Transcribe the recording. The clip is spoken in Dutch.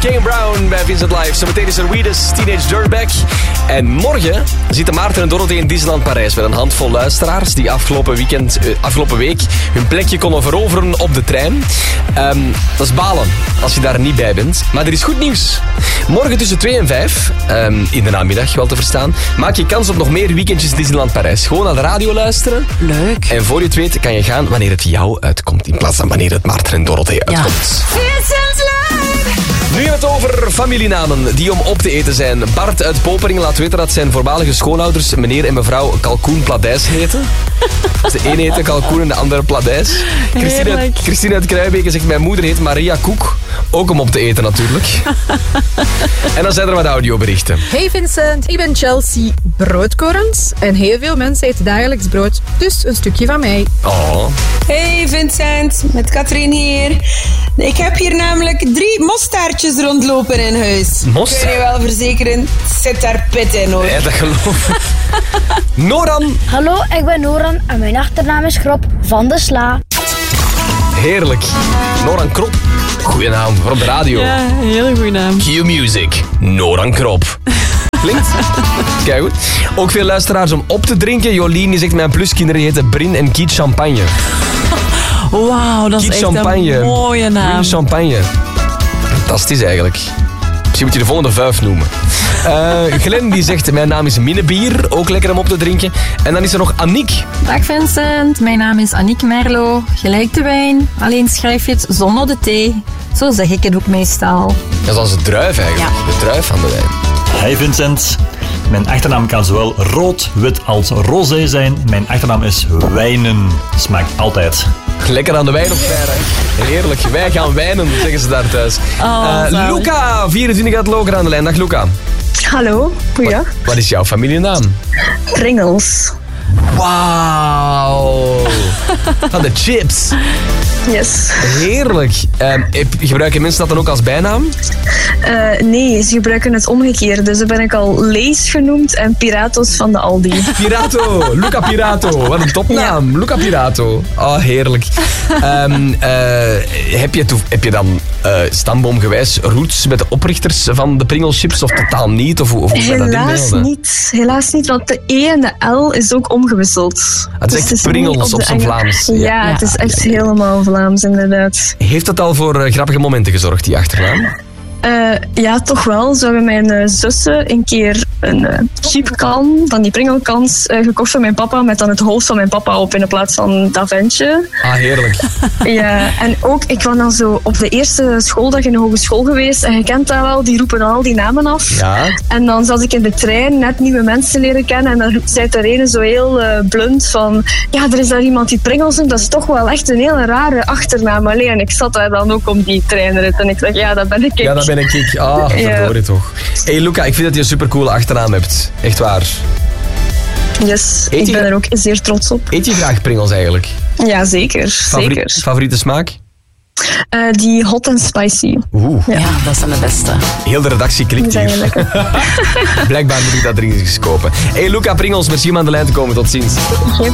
Kane Brown bij Vincent Live. Zometeen is er Weedus, Teenage Dirtbag. En morgen zitten Maarten en Dorothee in Disneyland Parijs met een handvol luisteraars die afgelopen week hun plekje konden veroveren op de trein. Dat is balen als je daar niet bij bent. Maar er is goed nieuws. Morgen tussen 2 en 5, in de namiddag wel te verstaan, maak je kans op nog meer weekendjes Disneyland Parijs. Gewoon naar de radio luisteren. Leuk. En voor je het weet kan je gaan wanneer het jou uitkomt, in plaats van wanneer het Maarten en Dorothee uitkomt. Nu hebben we het over familienamen die om op te eten zijn. Bart uit Popering laat weten dat zijn voormalige schoonouders meneer en mevrouw Kalkoen Pladijs heten. Dus de ene heette Kalkoen en de andere Pladijs. Christine uit Kruijbeke zegt mijn moeder heet Maria Koek. Ook om op te eten natuurlijk. En dan zijn er wat audioberichten. Hey Vincent, ik ben Chelsea Broodkorrels en heel veel mensen eten dagelijks brood, dus een stukje van mij. Oh. Hey Vincent, met Katrien hier. Ik heb hier namelijk 3 mostaartjes rondlopen in huis. Mosterd? Kun je wel verzekeren, zit daar pit in hoor. Ja, dat geloof ik. Noran. Hallo, ik ben Noran en mijn achternaam is Grop van de Sla. Heerlijk. Noran Krop. Goeie naam voor op de radio. Ja, een hele goede naam. Q-Music. Noran Krop. Klinkt? Kijk goed. Ook veel luisteraars om op te drinken. Jolien die zegt mijn pluskinderen heten Brin en Kiet Champagne. Wauw, dat is Kiet echt Champagne. een mooie naam. Brin Champagne. Fantastisch eigenlijk. Misschien moet je de volgende vuif noemen. Glenn die zegt mijn naam is Minnebier. Ook lekker om op te drinken. En dan is er nog Aniek. Dag Vincent, mijn naam is Aniek Merlo. Gelijk de wijn, alleen schrijf je het zonder de thee. Zo zeg ik het ook meestal. Dat is als de druif eigenlijk. Ja. De druif van de wijn. Hey Vincent, mijn achternaam kan zowel rood, wit als rosé zijn. Mijn achternaam is Wijnen. Smaakt altijd. Lekker aan de wijn op vrijdag. Heerlijk. Wij gaan wijnen, zeggen ze daar thuis. Luca, 24 uit Loker aan de lijn. Dag Luca. Hallo, goeiedag. Wat is jouw familienaam? Pringles. Wauw. Van de chips. Yes. Heerlijk. Gebruiken mensen dat dan ook als bijnaam? Nee, ze gebruiken het omgekeerd. Dus dan ben ik al Lees genoemd en Piratos van de Aldi. Pirato, Luca Pirato. Wat een topnaam. Ja. Luca Pirato. Oh, heerlijk. Heb je dan stamboomgewijs roots met de oprichters van de Pringles chips of totaal niet? Of hoe Helaas niet, want de E en de L is ook omgewisseld. Het is echt Pringles op zijn Vlaams. Ja, het is echt helemaal Vlaams inderdaad. Heeft dat al voor grappige momenten gezorgd, die achternaam? Ja, toch wel. Zo hebben mijn zussen een keer een chipkan van die Pringelkans gekocht van mijn papa, met dan het hoofd van mijn papa op in de plaats van dat ventje. Ah, heerlijk. Ja, en ook, ik was dan zo op de eerste schooldag in de hogeschool geweest en je kent dat wel, die roepen al die namen af. Ja. En dan zat ik in de trein net nieuwe mensen leren kennen en dan zei er een zo heel blunt van, ja, er is daar iemand die Pringels noemt, dat is toch wel echt een hele rare achternaam. Alleen, en ik zat daar dan ook op die treinrit en ik dacht, ja, dat ben ik. Ja, dat ben ik. Ah, verdorie toch. Hey Luca, ik vind dat je een supercoole achternaam hebt. Echt waar. Yes, ik ben er ook zeer trots op. Eet je graag Pringles eigenlijk? Ja, zeker. Favoriete smaak? Die hot and spicy. Oeh. Ja, dat zijn de beste. Heel de redactie klikt hier. Lekker. Blijkbaar moet ik dat dringend eens kopen. Hey Luca Pringles, merci om aan de lijn te komen. Tot ziens. Geen